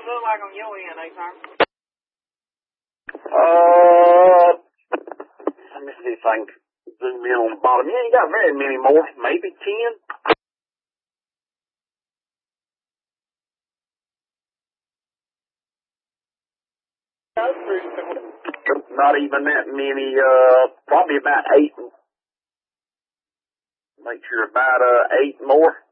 look like on your end, Tom? Let me see if I can zoom in on the bottom. You ain't got very many more, maybe 10. That's pretty simple. Not even that many, probably about 8. Make sure about 8 more.